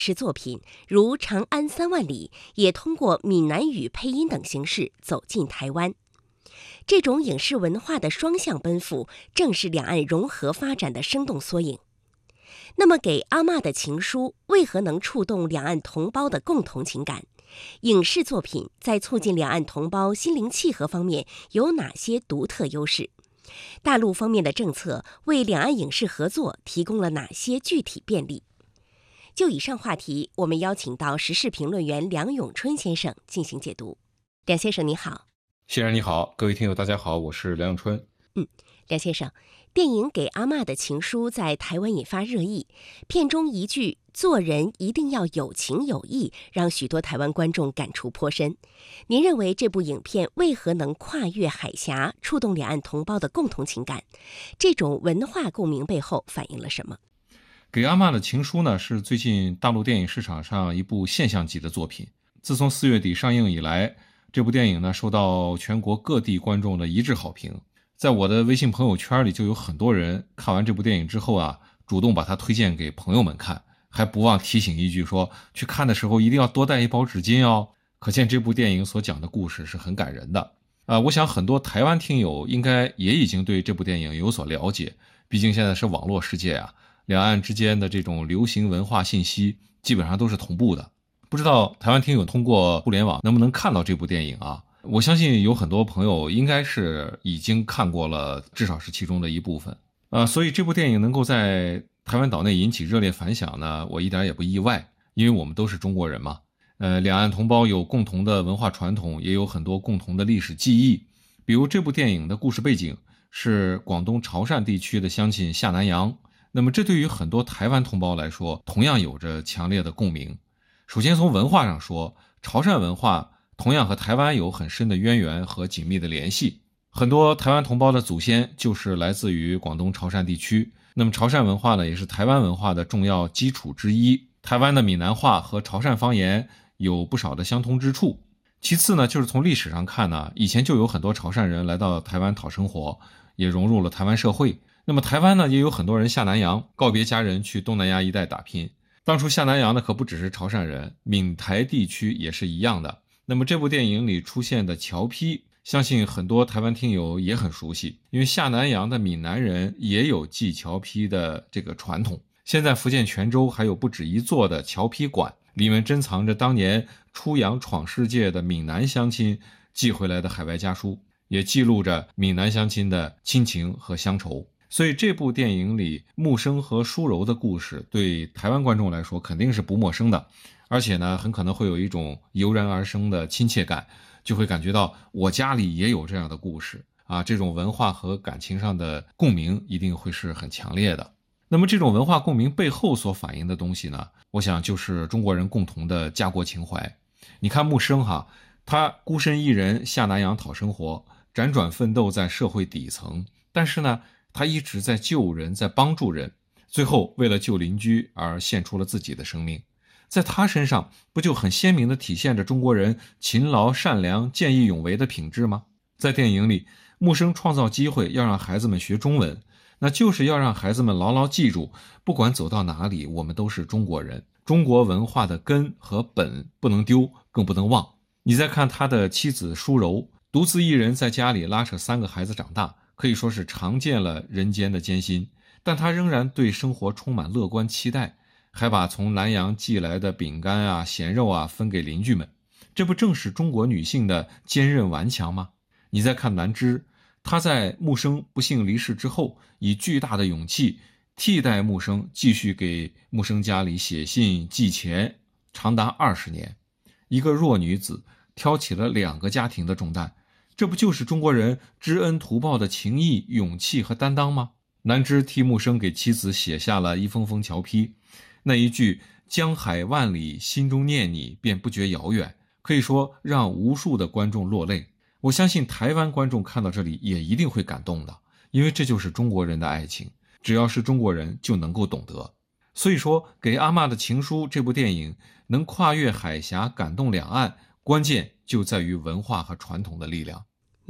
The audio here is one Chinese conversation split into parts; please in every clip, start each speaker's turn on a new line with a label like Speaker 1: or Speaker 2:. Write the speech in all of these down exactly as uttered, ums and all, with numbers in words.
Speaker 1: 是作品如《长安三万里》也通过闽南语配音等形式走进台湾。这种影视文化的双向奔赴，正是两岸融合发展的生动缩影。那么，给阿嬷的情书为何能触动两岸同胞的共同情感？影视作品在促进两岸同胞心灵契合方面有哪些独特优势？大陆方面的政策为两岸影视合作提供了哪些具体便利？就以上话题，我们邀请到时事评论员梁永春先生进行解读。梁先生你好。
Speaker 2: 谢然你好，各位听友大家好，我是梁永春。
Speaker 1: 嗯，梁先生，电影《给阿嬷的情书》在台湾引发热议，片中一句“做人一定要有情有义”，让许多台湾观众感触颇深。您认为这部影片为何能跨越海峡，触动两岸同胞的共同情感？这种文化共鸣背后反映了什么？
Speaker 2: 给阿嬷的情书呢，是最近大陆电影市场上一部现象级的作品。自从四月底上映以来，这部电影呢受到全国各地观众的一致好评。在我的微信朋友圈里，就有很多人看完这部电影之后啊，主动把它推荐给朋友们看，还不忘提醒一句说，去看的时候一定要多带一包纸巾哦。可见这部电影所讲的故事是很感人的。啊、呃，我想很多台湾听友应该也已经对这部电影有所了解，毕竟现在是网络世界啊。两岸之间的这种流行文化信息基本上都是同步的。不知道台湾听友通过互联网能不能看到这部电影啊？我相信有很多朋友应该是已经看过了，至少是其中的一部分。呃，所以这部电影能够在台湾岛内引起热烈反响呢，我一点也不意外，因为我们都是中国人嘛。呃，两岸同胞有共同的文化传统，也有很多共同的历史记忆。比如这部电影的故事背景是广东潮汕地区的乡亲下南洋。那么这对于很多台湾同胞来说，同样有着强烈的共鸣。首先从文化上说，潮汕文化同样和台湾有很深的渊源和紧密的联系。很多台湾同胞的祖先就是来自于广东潮汕地区。那么潮汕文化呢，也是台湾文化的重要基础之一。台湾的闽南话和潮汕方言有不少的相通之处。其次呢，就是从历史上看呢，以前就有很多潮汕人来到台湾讨生活，也融入了台湾社会。那么台湾呢，也有很多人下南洋，告别家人去东南亚一带打拼。当初下南洋的可不只是潮汕人，闽台地区也是一样的。那么这部电影里出现的侨批，相信很多台湾听友也很熟悉，因为下南洋的闽南人也有寄侨批的这个传统。现在福建泉州还有不止一座的侨批馆，里面珍藏着当年出洋闯世界的闽南乡亲寄回来的海外家书，也记录着闽南乡亲的亲情和乡愁。所以这部电影里木生和淑柔的故事对台湾观众来说肯定是不陌生的，而且呢很可能会有一种油然而生的亲切感，就会感觉到我家里也有这样的故事啊，这种文化和感情上的共鸣一定会是很强烈的。那么这种文化共鸣背后所反映的东西呢，我想就是中国人共同的家国情怀。你看木生哈，他孤身一人下南洋讨生活，辗转奋斗在社会底层，但是呢他一直在救人，在帮助人，最后为了救邻居而献出了自己的生命。在他身上不就很鲜明地体现着中国人勤劳善良见义勇为的品质吗？在电影里，木生创造机会要让孩子们学中文，那就是要让孩子们牢牢记住，不管走到哪里，我们都是中国人，中国文化的根和本不能丢，更不能忘。你再看他的妻子淑柔，独自一人在家里拉扯三个孩子长大，可以说是尝见了人间的艰辛，但他仍然对生活充满乐观期待，还把从南洋寄来的饼干啊、咸肉啊分给邻居们。这不正是中国女性的坚韧顽强吗？你再看南枝，她在木生不幸离世之后，以巨大的勇气替代木生继续给木生家里写信寄钱，长达二十年。一个弱女子挑起了两个家庭的重担，这不就是中国人知恩图报的情谊、勇气和担当吗？南枝替木生给妻子写下了一封封侨批，那一句江海万里，心中念你，便不觉遥远，可以说让无数的观众落泪。我相信台湾观众看到这里也一定会感动的，因为这就是中国人的爱情，只要是中国人就能够懂得。所以说，给阿嬷的情书这部电影能跨越海峡感动两岸，关键就在于文化和传统的力量。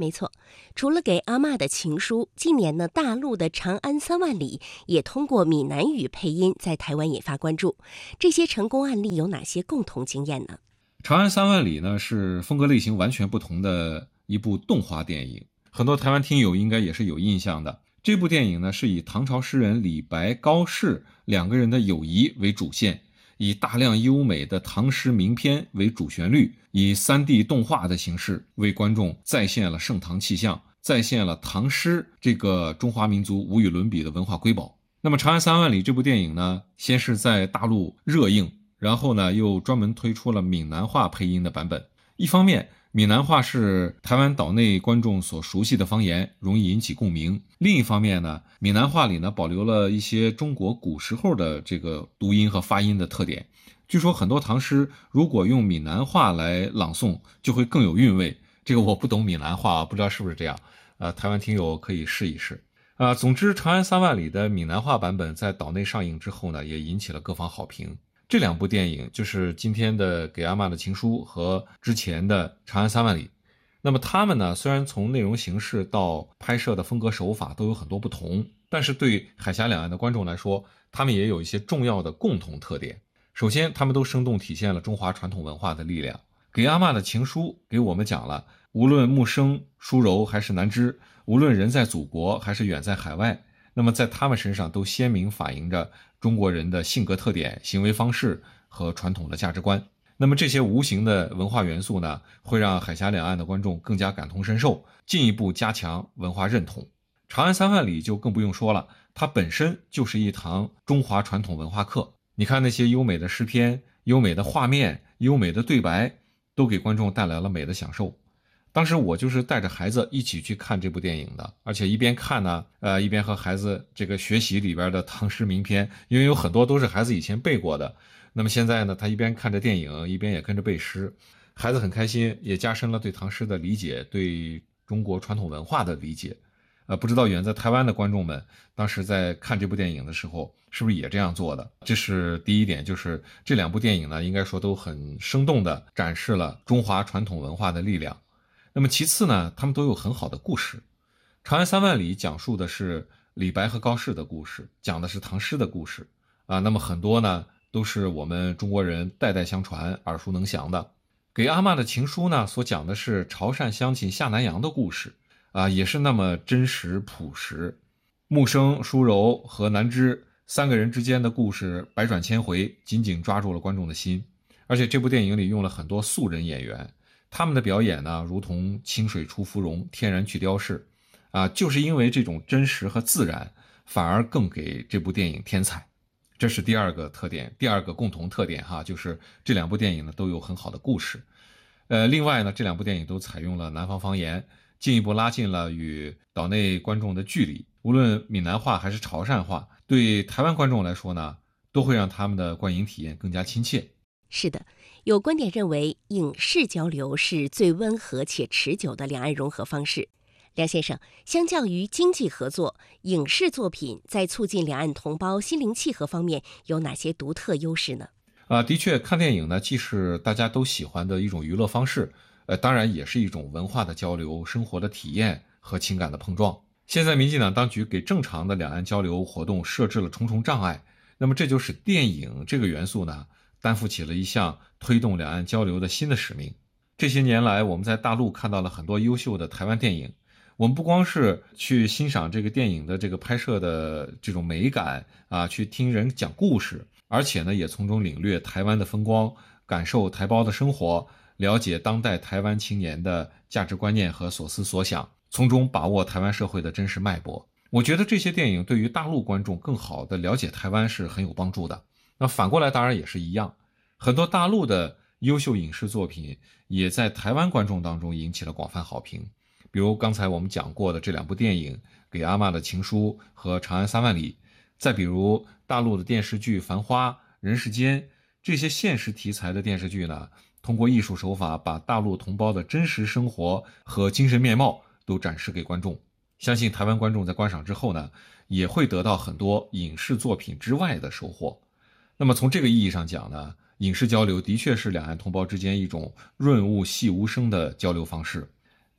Speaker 1: 没错，除了给阿嬷的情书，近年呢，大陆的《长安三万里》也通过闽南语配音在台湾引发关注。这些成功案例有哪些共同经验呢？
Speaker 2: 《长安三万里》呢是风格类型完全不同的一部动画电影，很多台湾听友应该也是有印象的。这部电影呢是以唐朝诗人李白、高适两个人的友谊为主线，以大量优美的唐诗名篇为主旋律，以 三 D 动画的形式为观众再现了盛唐气象，再现了唐诗这个中华民族无与伦比的文化瑰宝。那么《长安三万里》这部电影呢，先是在大陆热映，然后呢又专门推出了闽南话配音的版本。一方面，闽南话是台湾岛内观众所熟悉的方言，容易引起共鸣。另一方面呢，闽南话里呢保留了一些中国古时候的这个读音和发音的特点。据说很多唐诗如果用闽南话来朗诵，就会更有韵味。这个我不懂闽南话，不知道是不是这样。呃，台湾听友可以试一试。啊、呃，总之，《长安三万里》的闽南话版本在岛内上映之后呢，也引起了各方好评。这两部电影就是今天的《给阿嬷的情书》和之前的《长安三万里》。那么他们呢，虽然从内容形式到拍摄的风格手法都有很多不同，但是对海峡两岸的观众来说，他们也有一些重要的共同特点。首先，他们都生动体现了中华传统文化的力量。《给阿嬷的情书》给我们讲了，无论木生、舒柔还是南枝，无论人在祖国还是远在海外，那么在他们身上都鲜明反映着中国人的性格特点、行为方式和传统的价值观。那么这些无形的文化元素呢，会让海峡两岸的观众更加感同身受，进一步加强文化认同。长安三万里就更不用说了，它本身就是一堂中华传统文化课。你看那些优美的诗篇、优美的画面、优美的对白，都给观众带来了美的享受。当时我就是带着孩子一起去看这部电影的，而且一边看呢，呃，一边和孩子这个学习里边的唐诗名篇，因为有很多都是孩子以前背过的。那么现在呢，他一边看着电影，一边也跟着背诗，孩子很开心，也加深了对唐诗的理解，对中国传统文化的理解。呃，不知道远在台湾的观众们，当时在看这部电影的时候，是不是也这样做的？这是第一点，就是这两部电影呢，应该说都很生动地展示了中华传统文化的力量。那么其次呢，他们都有很好的故事。《长安三万里》讲述的是李白和高适的故事，讲的是唐诗的故事啊。那么很多呢，都是我们中国人代代相传、耳熟能详的。给阿嬷的情书呢，所讲的是潮汕乡亲下南洋的故事啊，也是那么真实朴实。木生、舒柔和南枝三个人之间的故事百转千回，紧紧抓住了观众的心。而且这部电影里用了很多素人演员。他们的表演呢，如同清水出芙蓉，天然去雕饰，啊，就是因为这种真实和自然，反而更给这部电影添彩。这是第二个特点，第二个共同特点哈，就是这两部电影呢都有很好的故事。呃，另外呢，这两部电影都采用了南方方言，进一步拉近了与岛内观众的距离。无论闽南话还是潮汕话，对台湾观众来说呢，都会让他们的观影体验更加亲切。
Speaker 1: 是的，有观点认为影视交流是最温和且持久的两岸融合方式。梁先生，相较于经济合作，影视作品在促进两岸同胞心灵契合方面有哪些独特优势呢？
Speaker 2: 啊，的确，看电影呢，既是大家都喜欢的一种娱乐方式，呃，当然也是一种文化的交流、生活的体验和情感的碰撞。现在民进党当局给正常的两岸交流活动设置了重重障碍，那么这就使电影这个元素呢，担负起了一项推动两岸交流的新的使命。这些年来，我们在大陆看到了很多优秀的台湾电影，我们不光是去欣赏这个电影的这个拍摄的这种美感啊，去听人讲故事，而且呢，也从中领略台湾的风光，感受台胞的生活，了解当代台湾青年的价值观念和所思所想，从中把握台湾社会的真实脉搏。我觉得这些电影对于大陆观众更好地了解台湾是很有帮助的。那反过来当然也是一样，很多大陆的优秀影视作品也在台湾观众当中引起了广泛好评。比如刚才我们讲过的这两部电影《给阿嬷的情书》和《长安三万里》，再比如大陆的电视剧《繁花》《人世间》，这些现实题材的电视剧呢，通过艺术手法把大陆同胞的真实生活和精神面貌都展示给观众。相信台湾观众在观赏之后呢，也会得到很多影视作品之外的收获。那么从这个意义上讲呢，影视交流的确是两岸同胞之间一种润物细无声的交流方式。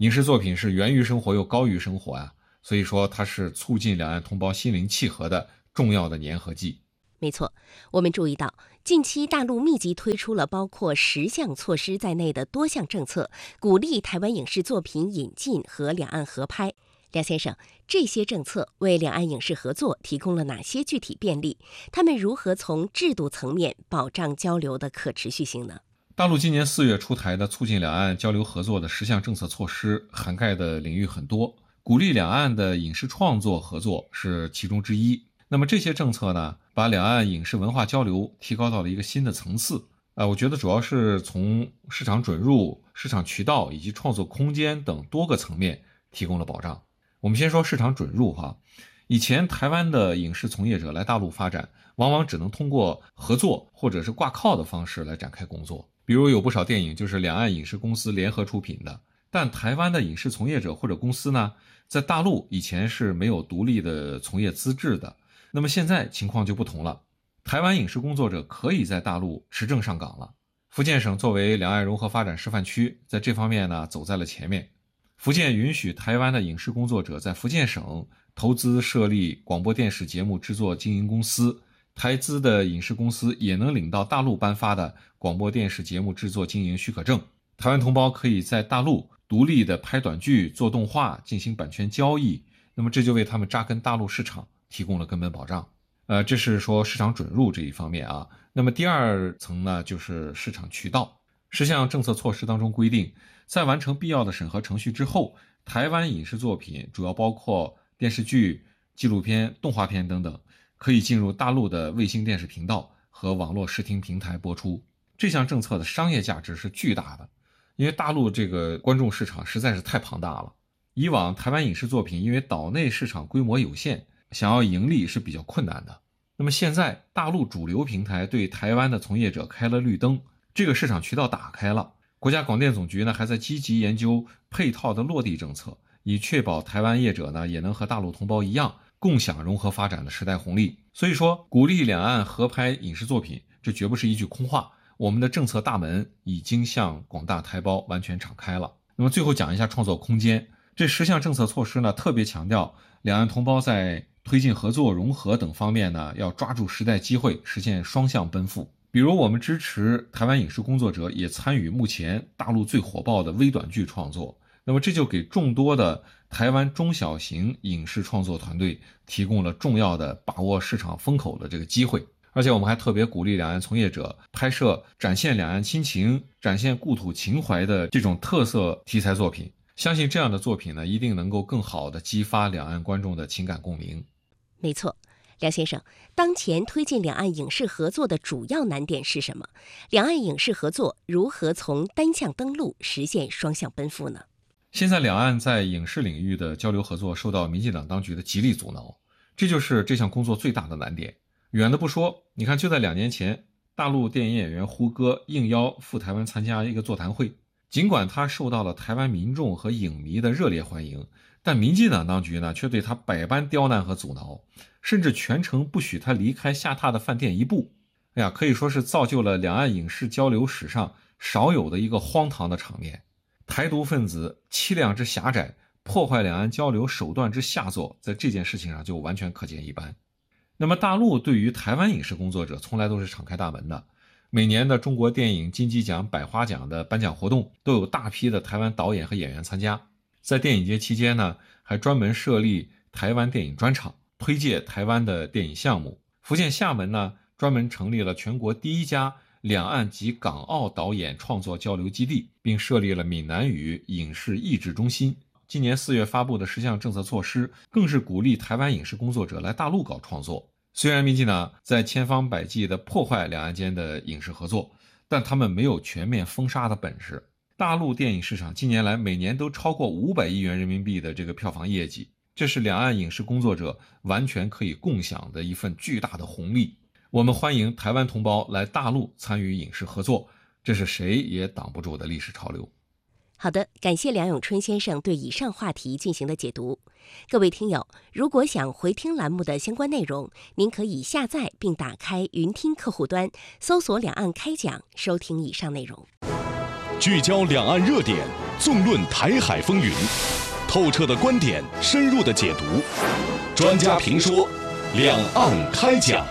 Speaker 2: 影视作品是源于生活又高于生活啊，所以说它是促进两岸同胞心灵契合的重要的粘合剂。
Speaker 1: 没错，我们注意到，近期大陆密集推出了包括十项措施在内的多项政策，鼓励台湾影视作品引进和两岸合拍。梁先生，这些政策为两岸影视合作提供了哪些具体便利？他们如何从制度层面保障交流的可持续性呢？
Speaker 2: 大陆今年四月出台的促进两岸交流合作的十项政策措施，涵盖的领域很多，鼓励两岸的影视创作合作是其中之一。那么这些政策呢，把两岸影视文化交流提高到了一个新的层次。呃，我觉得主要是从市场准入、市场渠道以及创作空间等多个层面提供了保障。我们先说市场准入哈，以前台湾的影视从业者来大陆发展，往往只能通过合作或者是挂靠的方式来展开工作。比如有不少电影就是两岸影视公司联合出品的，但台湾的影视从业者或者公司呢，在大陆以前是没有独立的从业资质的。那么现在情况就不同了，台湾影视工作者可以在大陆持证上岗了。福建省作为两岸融合发展示范区，在这方面呢走在了前面。福建允许台湾的影视工作者在福建省投资设立广播电视节目制作经营公司，台资的影视公司也能领到大陆颁发的广播电视节目制作经营许可证。台湾同胞可以在大陆独立的拍短剧、做动画、进行版权交易，那么这就为他们扎根大陆市场提供了根本保障。呃，这是说市场准入这一方面啊。那么第二层呢，就是市场渠道。十项政策措施当中规定，在完成必要的审核程序之后，台湾影视作品主要包括电视剧、纪录片、动画片等等，可以进入大陆的卫星电视频道和网络视听平台播出。这项政策的商业价值是巨大的，因为大陆这个观众市场实在是太庞大了。以往台湾影视作品因为岛内市场规模有限，想要盈利是比较困难的。那么现在大陆主流平台对台湾的从业者开了绿灯，这个市场渠道打开了。国家广电总局呢还在积极研究配套的落地政策，以确保台湾业者呢也能和大陆同胞一样共享融合发展的时代红利。所以说，鼓励两岸合拍影视作品，这绝不是一句空话，我们的政策大门已经向广大台胞完全敞开了。那么最后讲一下创作空间，这十项政策措施呢特别强调两岸同胞在推进合作融合等方面呢要抓住时代机会，实现双向奔赴。比如我们支持台湾影视工作者也参与目前大陆最火爆的微短剧创作，那么这就给众多的台湾中小型影视创作团队提供了重要的把握市场风口的这个机会。而且我们还特别鼓励两岸从业者拍摄展现两岸亲情、展现故土情怀的这种特色题材作品，相信这样的作品呢一定能够更好地激发两岸观众的情感共鸣。
Speaker 1: 没错，梁先生，当前推进两岸影视合作的主要难点是什么？两岸影视合作如何从单向登陆实现双向奔赴呢？
Speaker 2: 现在两岸在影视领域的交流合作受到民进党当局的极力阻挠，这就是这项工作最大的难点。远的不说，你看就在两年前，大陆电影演员胡歌应邀赴台湾参加一个座谈会，尽管他受到了台湾民众和影迷的热烈欢迎，但民进党当局呢却对他百般刁难和阻挠，甚至全程不许他离开下榻的饭店一步。哎呀，可以说是造就了两岸影视交流史上少有的一个荒唐的场面。台独分子气量之狭窄，破坏两岸交流手段之下作，在这件事情上就完全可见一斑。那么大陆对于台湾影视工作者从来都是敞开大门的，每年的中国电影金鸡奖、百花奖的颁奖活动都有大批的台湾导演和演员参加。在电影节期间呢，还专门设立台湾电影专场，推介台湾的电影项目。福建厦门呢，专门成立了全国第一家两岸及港澳导演创作交流基地，并设立了闽南语影视译制中心。今年四月发布的十项政策措施，更是鼓励台湾影视工作者来大陆搞创作。虽然民进党在千方百计地破坏两岸间的影视合作，但他们没有全面封杀的本事。大陆电影市场近年来每年都超过五百亿元人民币的这个票房业绩，这是两岸影视工作者完全可以共享的一份巨大的红利。我们欢迎台湾同胞来大陆参与影视合作，这是谁也挡不住的历史潮流。
Speaker 1: 好的，感谢梁永春先生对以上话题进行的解读。各位听友，如果想回听栏目的相关内容，您可以下载并打开云听客户端，搜索两岸开讲，收听以上内容。
Speaker 3: 聚焦两岸热点，纵论台海风云，透彻的观点，深入的解读，专家评说，两岸开讲。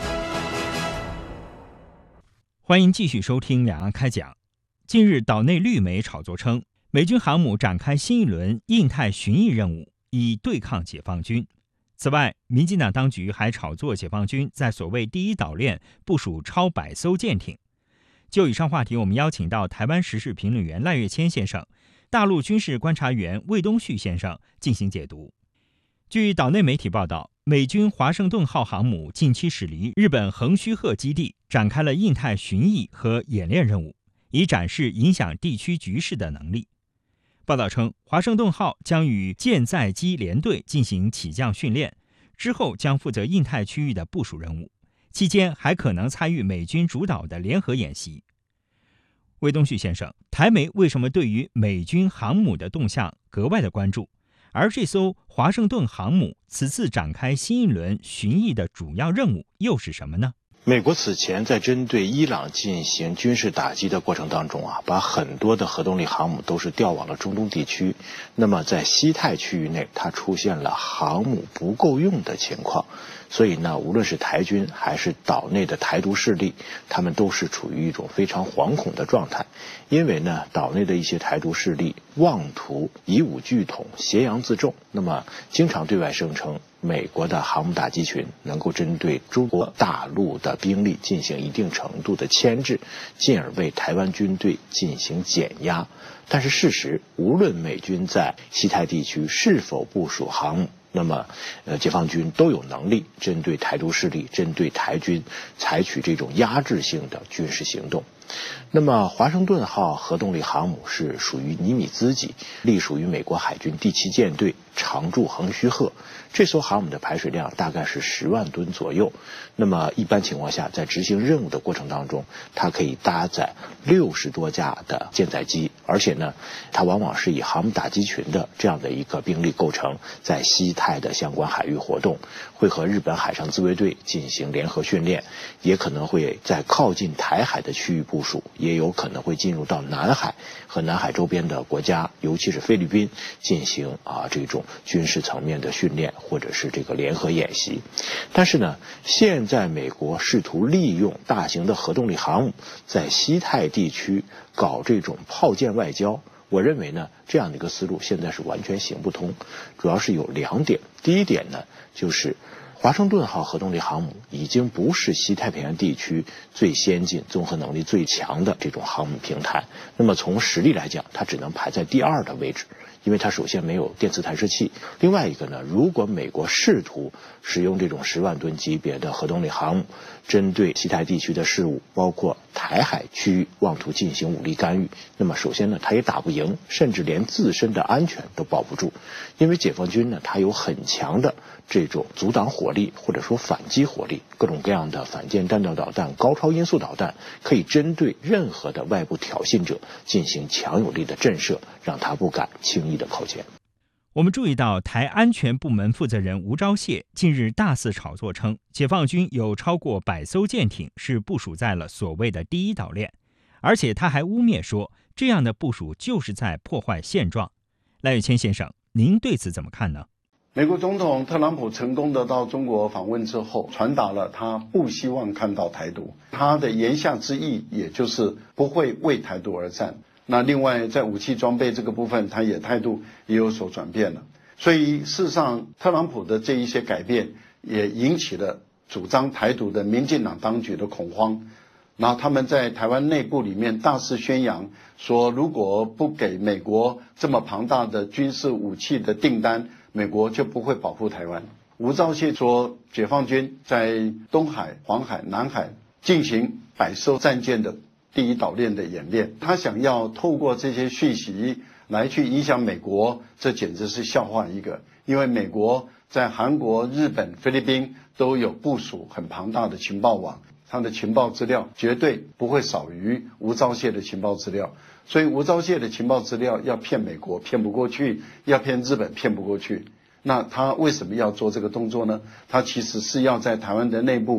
Speaker 4: 欢迎继续收听两岸开讲。近日，岛内绿媒炒作称，美军航母展开新一轮印太巡弋任务，以对抗解放军。此外，民进党当局还炒作解放军在所谓第一岛链部署超百艘舰艇。就以上话题，我们邀请到台湾时事评论员赖岳谦先生、大陆军事观察员魏东旭先生进行解读。据岛内媒体报道，美军华盛顿号航母近期驶离日本横须贺基地，展开了印太巡弋和演练任务，以展示影响地区局势的能力。报道称，华盛顿号将与舰载机联队进行起降训练，之后将负责印太区域的部署任务，期间还可能参与美军主导的联合演习。魏东旭先生，台媒为什么对于美军航母的动向格外的关注？而这艘华盛顿航母此次展开新一轮巡弋的主要任务又是什么呢？
Speaker 5: 美国此前在针对伊朗进行军事打击的过程当中啊，把很多的核动力航母都是调往了中东地区。那么在西太区域内，它出现了航母不够用的情况。所以呢，无论是台军还是岛内的台独势力，他们都是处于一种非常惶恐的状态。因为呢，岛内的一些台独势力妄图以武拒统，挟洋自重，那么经常对外声称美国的航母打击群能够针对中国大陆的兵力进行一定程度的牵制，进而为台湾军队进行减压。但是事实，无论美军在西太地区是否部署航母，那么呃，解放军都有能力针对台独势力、针对台军采取这种压制性的军事行动。那么华盛顿号核动力航母是属于尼米兹级，隶属于美国海军第七舰队，常驻横须贺。这艘航母的排水量大概是十万吨左右。那么一般情况下，在执行任务的过程当中，它可以搭载六十多架的舰载机，而且呢，它往往是以航母打击群的这样的一个兵力构成，在西太的相关海域活动，会和日本海上自卫队进行联合训练，也可能会在靠近台海的区域部署，也有可能会进入到南海和南海周边的国家，尤其是菲律宾进行啊这种军事层面的训练，或者是这个联合演习。但是呢，现在美国试图利用大型的核动力航母在西太地区搞这种炮舰外交，我认为呢，这样的一个思路现在是完全行不通。主要是有两点。第一点呢，就是华盛顿号核动力航母已经不是西太平洋地区最先进、综合能力最强的这种航母平台。那么从实力来讲，它只能排在第二的位置，因为它首先没有电磁弹射器。另外一个呢，如果美国试图使用这种十万吨级别的核动力航母，针对西太地区的事务，包括台海区域，妄图进行武力干预，那么首先呢，它也打不赢，甚至连自身的安全都保不住。因为解放军呢，它有很强的这种阻挡火力，或者说反击火力，各种各样的反舰弹道导弹、高超音速导弹，可以针对任何的外部挑衅者进行强有力的震慑，让他不敢轻易的靠前。
Speaker 4: 我们注意到，台安全部门负责人吴钊燮近日大肆炒作称，解放军有超过百艘舰艇是部署在了所谓的第一岛链，而且他还污蔑说，这样的部署就是在破坏现状。赖岳谦先生，您对此怎么看呢？
Speaker 6: 美国总统特朗普成功的到中国访问之后，传达了他不希望看到台独，他的言下之意也就是不会为台独而战。那另外在武器装备这个部分，他也态度也有所转变了。所以事实上，特朗普的这一些改变也引起了主张台独的民进党当局的恐慌。然后他们在台湾内部里面大肆宣扬说，如果不给美国这么庞大的军事武器的订单，美国就不会保护台湾。吴钊燮说，解放军在东海、黄海、南海进行百艘战舰的第一岛链的演练，他想要透过这些讯息来去影响美国，这简直是笑话一个。因为美国在韩国、日本、菲律宾都有部署很庞大的情报网，他的情报资料绝对不会少于吴钊燮的情报资料。所以吴钊燮的情报资料要骗美国骗不过去，要骗日本骗不过去。那他为什么要做这个动作呢？他其实是要在台湾的内部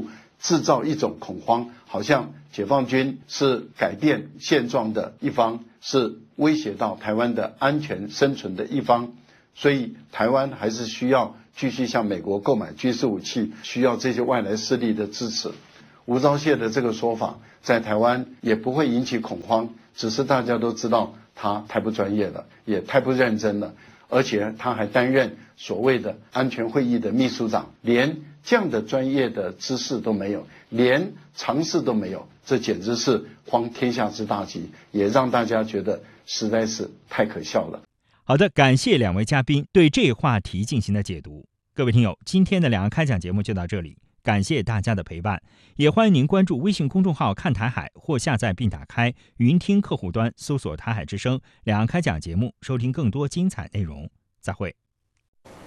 Speaker 6: 制造一种恐慌，好像解放军是改变现状的一方，是威胁到台湾的安全生存的一方，所以台湾还是需要继续向美国购买军事武器，需要这些外来势力的支持。吴钊燮的这个说法在台湾也不会引起恐慌，只是大家都知道他太不专业了，也太不认真了，而且他还担任所谓的安全会议的秘书长，连这样的专业的知识都没有，连常识都没有，这简直是荒天下之大稽，也让大家觉得实在是太可笑了。
Speaker 4: 好的，感谢两位嘉宾对这话题进行的解读。各位听友，今天的两岸开讲节目就到这里，感谢大家的陪伴，也欢迎您关注微信公众号看台海，或下载并打开云听客户端搜索台海之声两岸开讲节目，收听更多精彩内容。再会。